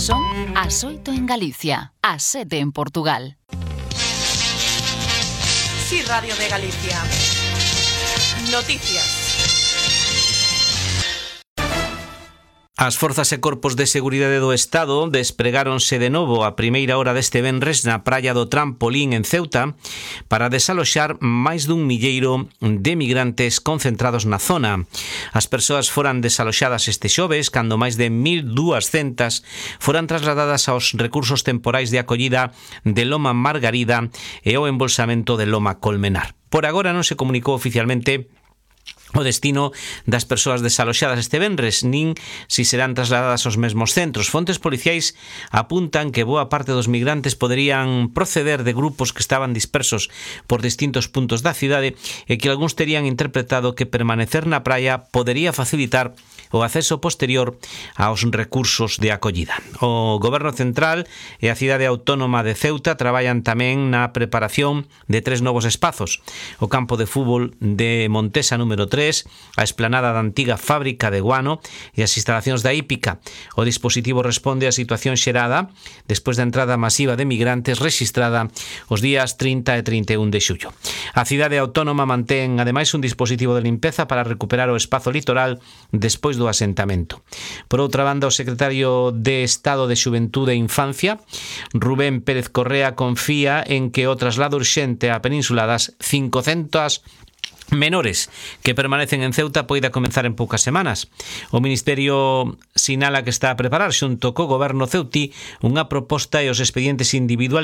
Son as 8 en Galicia, as 7 en Portugal. Sí, Radio de Galicia. Noticias. As forzas e corpos de seguridade do Estado despregáronse de novo a primeira hora deste venres na praia do Trampolín en Ceuta para desaloxar máis dun milleiro de migrantes concentrados na zona. As persoas foran desaloxadas este xoves cando máis de 1.200 foran trasladadas aos recursos temporais de acollida de Loma Margarida e ao embolsamento de Loma Colmenar. Por agora non se comunicou oficialmente o destino das persoas desaloxadas este venres, nin si serán trasladadas aos mesmos centros. Fontes policiais apuntan que boa parte dos migrantes poderían proceder de grupos que estaban dispersos por distintos puntos da cidade e que algúns terían interpretado que permanecer na praia podería facilitar o acceso posterior aos recursos de acollida. O Goberno Central e a Cidade Autónoma de Ceuta traballan tamén na preparación de 3 novos espazos: o campo de fútbol de Montesa número 3, a esplanada da antiga fábrica de guano e as instalacións da hípica. O dispositivo responde á situación xerada despois da entrada masiva de migrantes rexistrada os días 30 e 31 de xullo. A cidade autónoma mantén ademais un dispositivo de limpeza para recuperar o espazo litoral despois do asentamento. Por outra banda, o secretario de Estado de Xuventude e Infancia, Rubén Pérez Correa, confía en que o traslado urxente á península das 500 menores que permanecen en Ceuta poida comenzar en poucas semanas. O Ministerio sinala que está a preparar xunto co Goberno ceutí unha proposta e os expedientes individuales